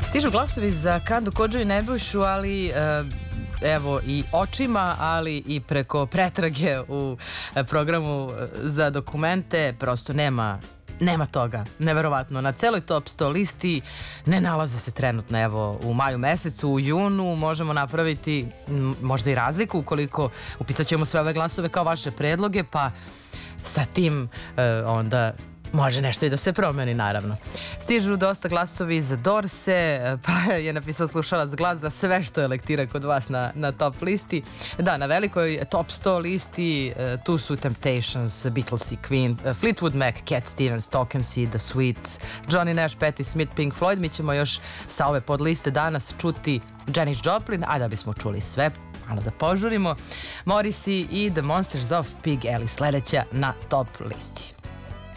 Stižu glasovi za Kandu Kodžu i Nebojšu, ali evo i očima, ali i preko pretrage u programu za dokumente. Prosto nema toga. Neverovatno. Na celoj top 100 listi ne nalaze se trenutno. Evo, u maju mesecu, u junu možemo napraviti možda i razliku ukoliko upisat ćemo sve ove glasove kao vaše predloge, pa sa tim onda može nešto i da se promeni, naravno. Stižu dosta glasovi za Dorse, pa je napisao slušalac glas za sve što je lektira kod vas na top listi. Da, na velikoj top 100 listi tu su Temptations, Beatles i Queen, Fleetwood Mac, Cat Stevens, Talking The Sweet, Johnny Nash, Patti Smith, Pink Floyd. Mi ćemo još sa ove podliste danas čuti Janis Joplin, a da bismo čuli sve, malo da požurimo, Morrissey i The Monsters of Pig Alley sledeća na top listi.